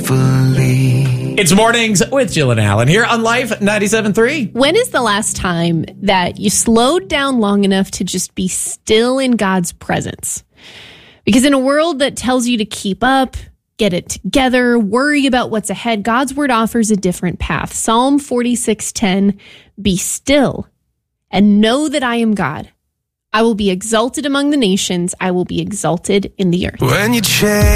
peacefully. It's Mornings with Jill and Alan here on Life 97.3. When is the last time that you slowed down long enough to just be still in God's presence? Because in a world that tells you to keep up, get it together, worry about what's ahead, God's word offers a different path. Psalm 46:10, be still and know that I am God. I will be exalted among the nations. I will be exalted in the earth. When you change